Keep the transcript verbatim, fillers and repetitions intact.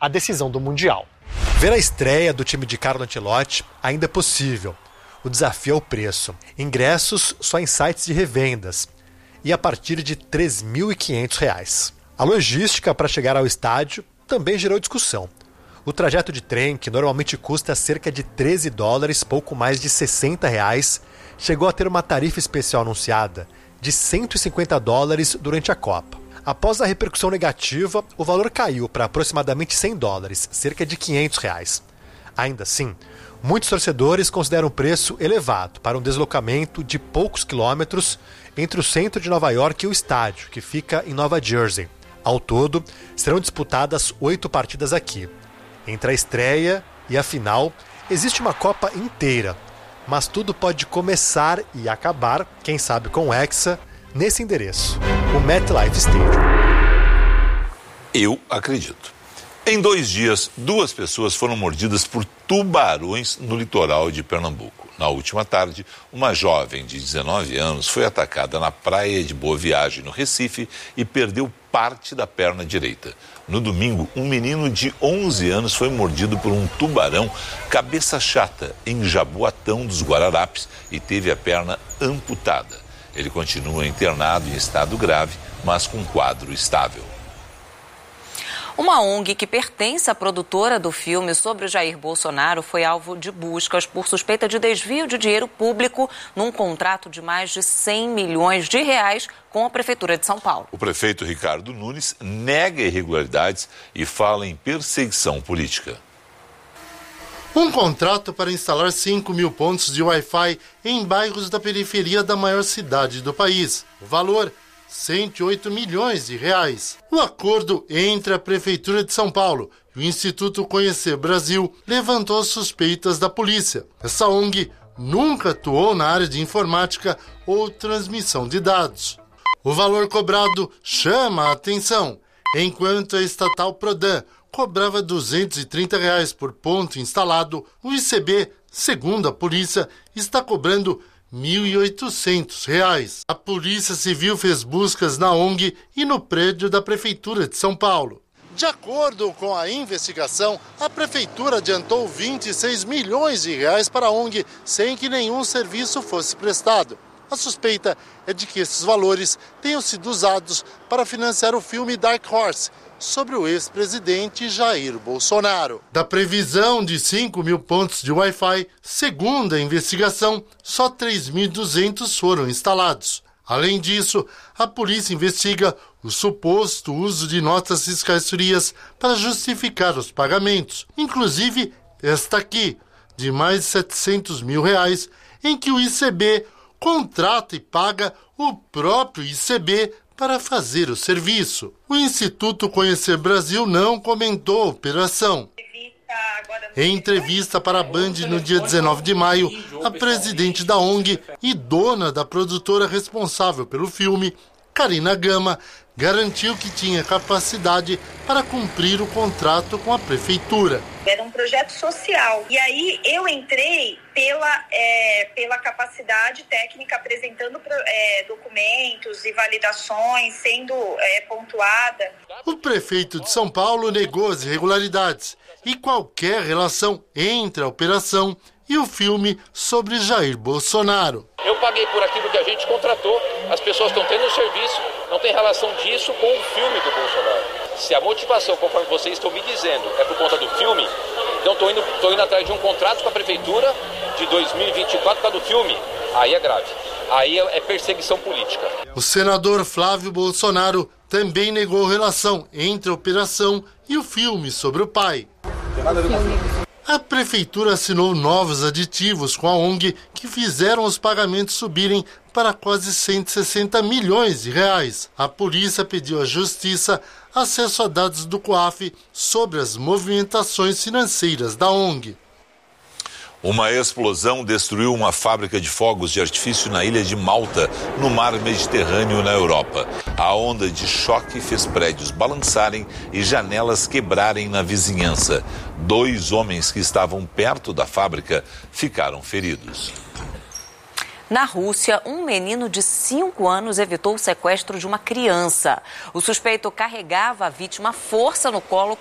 a decisão do Mundial. Ver a estreia do time de Carlo Ancelotti ainda é possível. O desafio é o preço. Ingressos só em sites de revendas e a partir de três mil e quinhentos reais. A logística para chegar ao estádio também gerou discussão. O trajeto de trem, que normalmente custa cerca de treze dólares, pouco mais de sessenta reais, chegou a ter uma tarifa especial anunciada de cento e cinquenta dólares durante a Copa. Após a repercussão negativa, o valor caiu para aproximadamente cem dólares, cerca de quinhentos reais. Ainda assim, muitos torcedores consideram o preço elevado para um deslocamento de poucos quilômetros entre o centro de Nova York e o estádio, que fica em Nova Jersey. Ao todo, serão disputadas oito partidas aqui. Entre a estreia e a final, existe uma Copa inteira, mas tudo pode começar e acabar, quem sabe com o Hexa, nesse endereço, o MetLife Stadium. Eu acredito. Em dois dias, duas pessoas foram mordidas por tubarões no litoral de Pernambuco. Na última tarde, uma jovem de dezenove anos foi atacada na praia de Boa Viagem, no Recife, e perdeu parte da perna direita. No domingo, um menino de onze anos foi mordido por um tubarão cabeça chata em Jaboatão dos Guararapes e teve a perna amputada. Ele continua internado em estado grave, mas com quadro estável. Uma O N G que pertence à produtora do filme sobre Jair Bolsonaro foi alvo de buscas por suspeita de desvio de dinheiro público num contrato de mais de cem milhões de reais com a Prefeitura de São Paulo. O prefeito Ricardo Nunes nega irregularidades e fala em perseguição política. Um contrato para instalar cinco mil pontos de Wi-Fi em bairros da periferia da maior cidade do país. O valor, cento e oito milhões de reais. O acordo entre a Prefeitura de São Paulo e o Instituto Conhecer Brasil levantou suspeitas da polícia. Essa O N G nunca atuou na área de informática ou transmissão de dados. O valor cobrado chama a atenção, enquanto a estatal Prodan cobrava duzentos e trinta reais por ponto instalado, o I C B, segundo a polícia, está cobrando mil e oitocentos reais. A Polícia Civil fez buscas na O N G e no prédio da Prefeitura de São Paulo. De acordo com a investigação, a Prefeitura adiantou vinte e seis milhões de reais para a O N G sem que nenhum serviço fosse prestado. A suspeita é de que esses valores tenham sido usados para financiar o filme Dark Horse, sobre o ex-presidente Jair Bolsonaro. Da previsão de cinco mil pontos de Wi-Fi, segundo a investigação, só três mil e duzentos foram instalados. Além disso, a polícia investiga o suposto uso de notas fiscais frias para justificar os pagamentos, inclusive esta aqui, de mais de setecentos mil reais, em que o I C B contrata e paga o próprio I C B para fazer o serviço. O Instituto Conhecer Brasil não comentou a operação. Em entrevista para a Band no dia dezenove de maio, a presidente da O N G e dona da produtora responsável pelo filme, Karina Gama, garantiu que tinha capacidade para cumprir o contrato com a prefeitura. Era um projeto social. E aí eu entrei pela, é, pela capacidade técnica, apresentando é, documentos e validações, sendo é, pontuada. O prefeito de São Paulo negou as irregularidades e qualquer relação entre a operação e o filme sobre Jair Bolsonaro. Eu paguei por aquilo que a gente contratou, as pessoas estão tendo o serviço, não tem relação disso com o filme do Bolsonaro. Se a motivação, conforme vocês estão me dizendo, é por conta do filme, então estou indo, tô indo atrás de um contrato com a Prefeitura de dois mil e vinte e quatro para do filme, aí é grave, aí é, é perseguição política. O senador Flávio Bolsonaro também negou relação entre a operação e o filme sobre o pai. A Prefeitura assinou novos aditivos com a O N G que fizeram os pagamentos subirem para quase cento e sessenta milhões de reais. A polícia pediu à Justiça acesso a dados do COAF sobre as movimentações financeiras da O N G. Uma explosão destruiu uma fábrica de fogos de artifício na ilha de Malta, no mar Mediterrâneo, na Europa. A onda de choque fez prédios balançarem e janelas quebrarem na vizinhança. Dois homens que estavam perto da fábrica ficaram feridos. Na Rússia, um menino de cinco anos evitou o sequestro de uma criança. O suspeito carregava a vítima à força no colo